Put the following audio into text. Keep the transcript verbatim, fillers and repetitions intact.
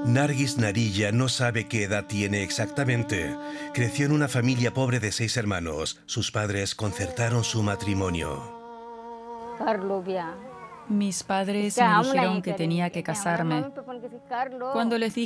Nargis Narilla no sabe qué edad tiene exactamente. Creció en una familia pobre de seis hermanos. Sus padres concertaron su matrimonio. Mis padres me dijeron que tenía que casarme. Cuando les dije